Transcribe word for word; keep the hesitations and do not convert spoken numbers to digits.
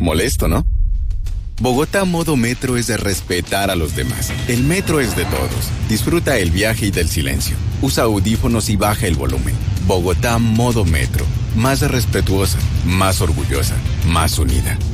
Molesto, ¿no? Bogotá Modo Metro es de respetar a los demás. El metro es de todos. Disfruta el viaje y del silencio. Usa audífonos y baja el volumen. Bogotá Modo Metro. Más respetuosa, más orgullosa, más unida.